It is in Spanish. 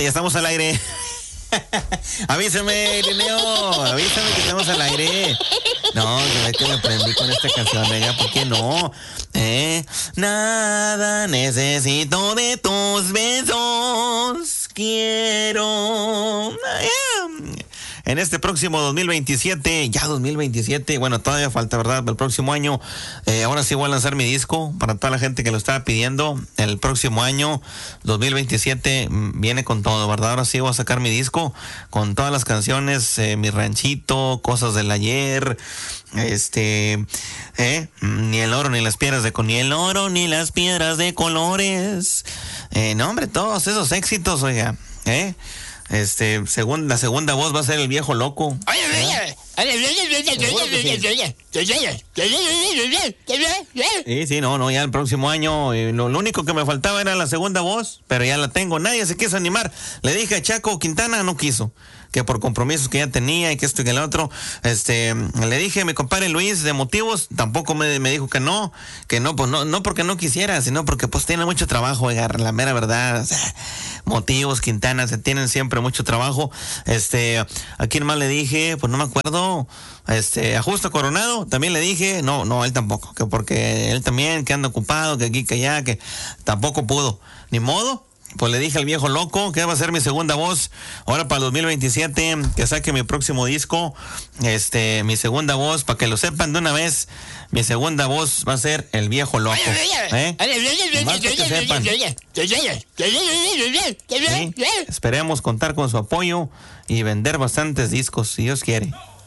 Ya estamos al aire. Avísame, Lineo. Avísame que estamos al aire. No, que me prendí con esta canción, venga, ¿por qué no? Nada necesito de tus besos. Quiero. En este próximo 2027, ya 2027, bueno, todavía falta, ¿verdad? El próximo año, ahora sí voy a lanzar mi disco para toda la gente que lo estaba pidiendo. El próximo año, 2027, viene con todo, ¿verdad? Ahora sí voy a sacar mi disco con todas las canciones, Mi Ranchito, Cosas del Ayer, Ni el oro ni las piedras ni el oro ni las piedras de colores. No, hombre, todos esos éxitos, oiga, la segunda voz va a ser el viejo loco. Sí, no, ya el próximo año lo único que me faltaba era la segunda voz, pero ya la tengo. Nadie se quiso animar. Le dije a Chaco Quintana, no quiso, que por compromisos que ya tenía y que esto y que el otro. Le dije a mi compadre Luis de Motivos, tampoco me dijo que no, pues no porque no quisiera, sino porque pues tiene mucho trabajo, oiga, la mera verdad. O sea, Motivos, Quintana, se tienen siempre mucho trabajo. ¿A quién más le dije? Pues no me acuerdo. A Justo Coronado también le dije, no, él tampoco, que porque él también, que anda ocupado, que aquí, que allá, que tampoco pudo. Ni modo. Pues le dije al viejo loco que va a ser mi segunda voz ahora para el 2027, que saque mi próximo disco. Mi segunda voz, para que lo sepan de una vez, mi segunda voz va a ser el viejo loco. Más para que sepan. Sí, esperemos contar con su apoyo y vender bastantes discos, si Dios quiere.